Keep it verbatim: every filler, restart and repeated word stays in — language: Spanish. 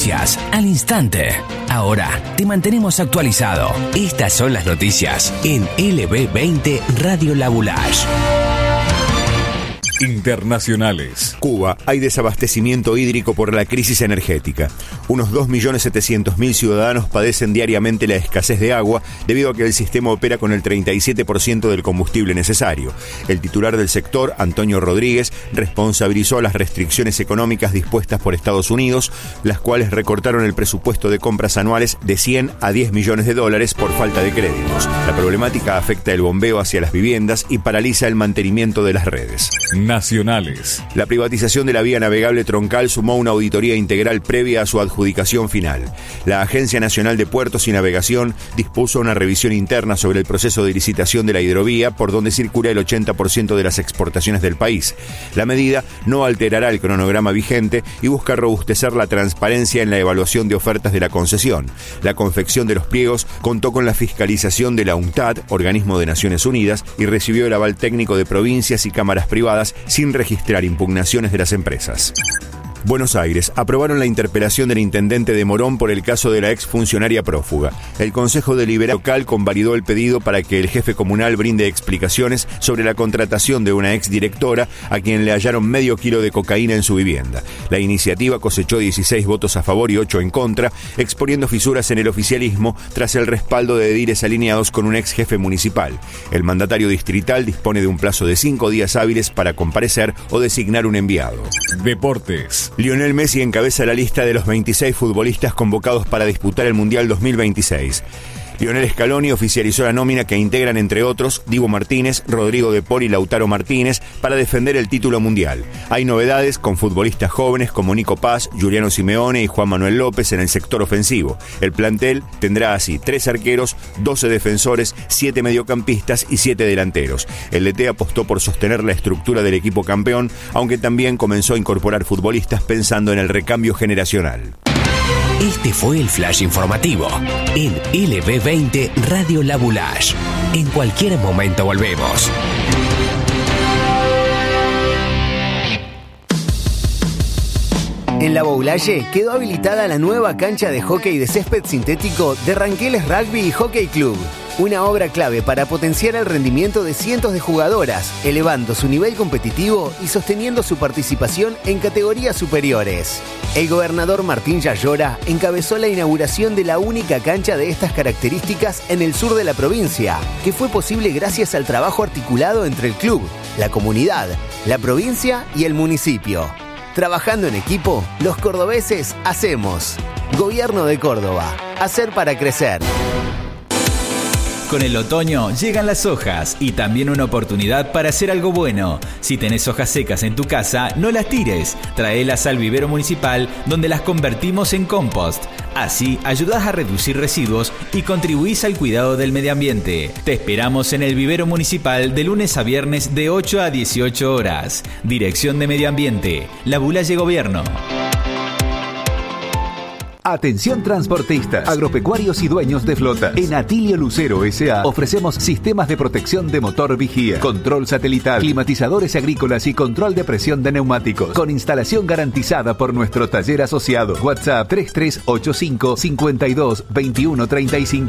noticias al instante. Ahora te mantenemos actualizado. Estas son las noticias en L B veinte Radio La Boulage. Internacionales. Cuba, hay desabastecimiento hídrico por la crisis energética. Unos dos millones setecientos mil ciudadanos padecen diariamente la escasez de agua debido a que el sistema opera con el treinta y siete por ciento del combustible necesario. El titular del sector, Antonio Rodríguez, responsabilizó las restricciones económicas dispuestas por Estados Unidos, las cuales recortaron el presupuesto de compras anuales de cien a diez millones de dólares por falta de créditos. La problemática afecta el bombeo hacia las viviendas y paraliza el mantenimiento de las redes. Nacionales. La privatización de la vía navegable troncal sumó una auditoría integral previa a su adjudicación final. La Agencia Nacional de Puertos y Navegación dispuso una revisión interna sobre el proceso de licitación de la hidrovía por donde circula el ochenta por ciento de las exportaciones del país. La medida no alterará el cronograma vigente y busca robustecer la transparencia en la evaluación de ofertas de la concesión. La confección de los pliegos contó con la fiscalización de la UNCTAD, organismo de Naciones Unidas, y recibió el aval técnico de provincias y cámaras privadas sin registrar impugnaciones de las empresas. Buenos Aires. Aprobaron la interpelación del intendente de Morón por el caso de la exfuncionaria prófuga. El Consejo Deliberante local convalidó el pedido para que el jefe comunal brinde explicaciones sobre la contratación de una exdirectora a quien le hallaron medio kilo de cocaína en su vivienda. La iniciativa cosechó dieciséis votos a favor y ocho en contra, exponiendo fisuras en el oficialismo tras el respaldo de ediles alineados con un ex jefe municipal. El mandatario distrital dispone de un plazo de cinco días hábiles para comparecer o designar un enviado. Deportes. Lionel Messi encabeza la lista de los veintiséis futbolistas convocados para disputar el Mundial dos mil veintiséis. Lionel Scaloni oficializó la nómina que integran, entre otros, Dibu Martínez, Rodrigo de Paul y Lautaro Martínez para defender el título mundial. Hay novedades con futbolistas jóvenes como Nico Paz, Juliano Simeone y Juan Manuel López en el sector ofensivo. El plantel tendrá así tres arqueros, doce defensores, siete mediocampistas y siete delanteros. El D T apostó por sostener la estructura del equipo campeón, aunque también comenzó a incorporar futbolistas pensando en el recambio generacional. Este fue el flash informativo en L B veinte Radio La Boulage. En cualquier momento volvemos. En La Boulaye quedó habilitada la nueva cancha de hockey de césped sintético de Ranqueles Rugby y Hockey Club. Una obra clave para potenciar el rendimiento de cientos de jugadoras, elevando su nivel competitivo y sosteniendo su participación en categorías superiores. El gobernador Martín Yayora encabezó la inauguración de la única cancha de estas características en el sur de la provincia, que fue posible gracias al trabajo articulado entre el club, la comunidad, la provincia y el municipio. Trabajando en equipo, los cordobeses hacemos. Gobierno de Córdoba. Hacer para crecer. Con el otoño llegan las hojas y también una oportunidad para hacer algo bueno. Si tenés hojas secas en tu casa, no las tires. Traelas al vivero municipal donde las convertimos en compost. Así ayudás a reducir residuos y contribuís al cuidado del medio ambiente. Te esperamos en el vivero municipal de lunes a viernes de ocho a dieciocho horas. Dirección de Medio Ambiente, La Boulaye Gobierno. Atención transportistas, agropecuarios y dueños de flotas. En Atilio Lucero S A ofrecemos sistemas de protección de motor vigía, control satelital, climatizadores agrícolas y control de presión de neumáticos, con instalación garantizada por nuestro taller asociado. WhatsApp tres tres ocho cinco, cinco dos, dos uno tres cinco.